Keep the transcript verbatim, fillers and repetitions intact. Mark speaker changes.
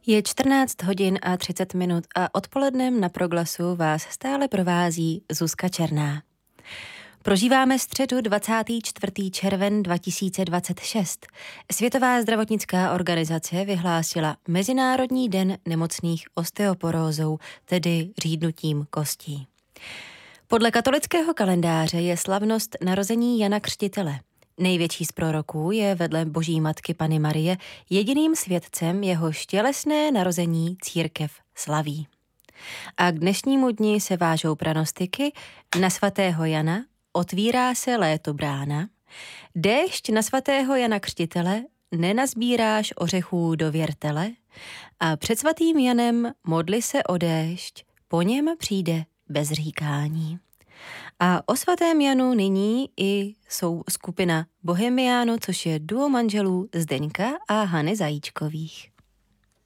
Speaker 1: Je čtrnáct hodin a třicet minut a odpolednem na Proglasu vás stále provází Zuzka Černá. Prožíváme středu dvacátého čtvrtého června dva tisíce dvacet šest. Světová zdravotnická organizace vyhlásila Mezinárodní den nemocných osteoporózou, tedy řídnutím kostí. Podle katolického kalendáře je slavnost narození Jana Křtitele. Největší z proroků je vedle Boží matky Panny Marie jediným svědcem, jehož tělesné narození církev slaví. A k dnešnímu dni se vážou pranostiky: na svatého Jana otvírá se léto brána, déšť na svatého Jana Křtitele, nenazbíráš ořechů do věrtele, a před svatým Janem modli se o déšť, po něm přijde bez říkání. A o svatém Janu nyní i jsou skupina Bohemiánu, což je duo manželů Zdeňka a Hany Zajíčkových.